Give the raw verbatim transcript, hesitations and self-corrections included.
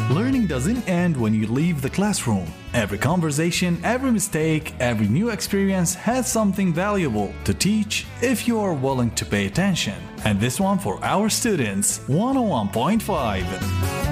Learning doesn't end when you leave the classroom. Every conversation, every mistake, every new experience has something valuable to teach if you are willing to pay attention. And this one for our students, one oh one point five.